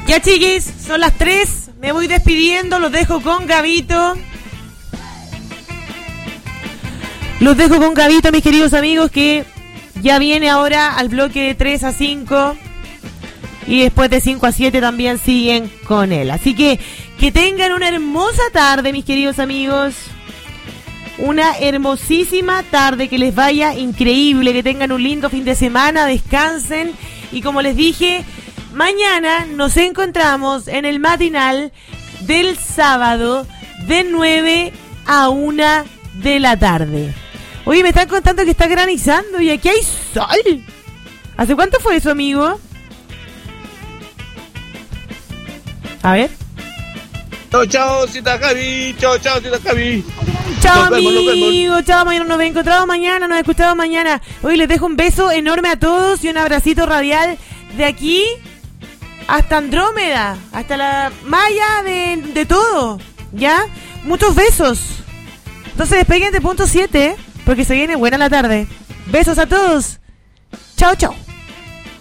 Ya, chiquis, son las 3. Me voy despidiendo. Los dejo con Gabito. Mis queridos amigos, que ya viene ahora al bloque de 3 a 5. Y después de 5 a 7 también siguen con él. Así que tengan una hermosa tarde, mis queridos amigos. Una hermosísima tarde, que les vaya increíble, que tengan un lindo fin de semana, descansen. Y como les dije, mañana nos encontramos en el matinal del sábado de 9 a 1 de la tarde. Oye, me están contando que está granizando y aquí hay sol. ¿Hace cuánto fue eso, amigo? A ver. Chao, Cita Javi. Chao, Cita Javi. Chao, amigo. Chao, mañana nos encontramos mañana, nos escuchamos mañana. Hoy les dejo un beso enorme a todos y un abracito radial de aquí hasta Andrómeda, hasta la malla de todo. ¿Ya? Muchos besos. Entonces despeguen de punto 7, porque se viene buena la tarde. Besos a todos. Chao, chao.